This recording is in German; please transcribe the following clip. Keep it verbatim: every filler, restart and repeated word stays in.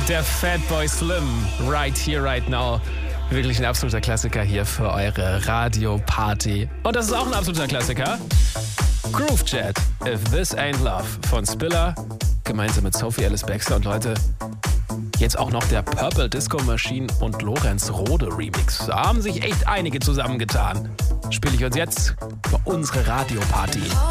Der Fatboy Slim, Right Here, Right Now. Wirklich ein absoluter Klassiker hier für eure Radioparty. Und das ist auch ein absoluter Klassiker. Groove Jet, If This Ain't Love von Spiller, gemeinsam mit Sophie Ellis Bextor. Und Leute, jetzt auch noch der Purple Disco Machine und Lorenz Rode Remix. Da haben sich echt einige zusammengetan. Spiele ich uns jetzt für unsere Radioparty.